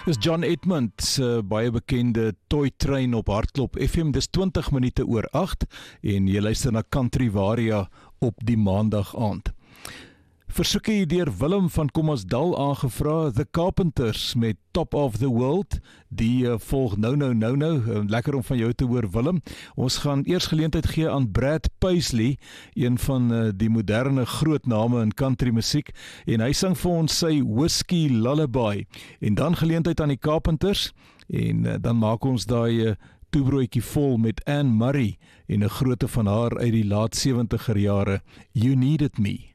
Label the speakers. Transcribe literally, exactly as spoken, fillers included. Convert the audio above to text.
Speaker 1: Dis John Edmund se baie bekende Toy Train op Hartklop F M. Dis twintig minute oor agt en jy luister na Country Varia op die maandag aand. Versoekie deur Willem van Kommersdal aangevra, The Carpenters met Top of the World, die uh, volg nou nou nou nou, uh, lekker om van jou te hoor Willem. Ons gaan eers geleentheid gee aan Brad Paisley, een van uh, die moderne groot name in country musiek, en hy sing vir ons sy Whiskey Lullaby, en dan geleentheid aan die Carpenters, en uh, dan maak ons daai uh, toebroodjie vol met Anne Murray, en 'n groote van haar uit die laat sewentiger jare, You Needed Me.